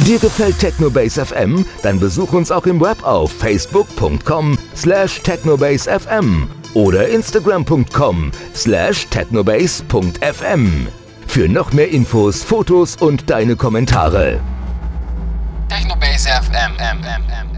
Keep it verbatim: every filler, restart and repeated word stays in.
Dir gefällt Technobase F M? Dann besuch uns auch im Web auf facebook punkt com slash technobase f m oder instagram punkt com slash technobase punkt f m. Für noch mehr Infos, Fotos und deine Kommentare. Technobase F M.